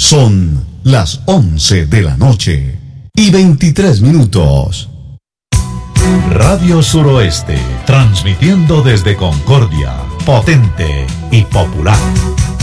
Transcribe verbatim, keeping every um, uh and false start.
Son las once de la noche y veintitrés minutos. Radio Suroeste, transmitiendo desde Concordia, potente y popular.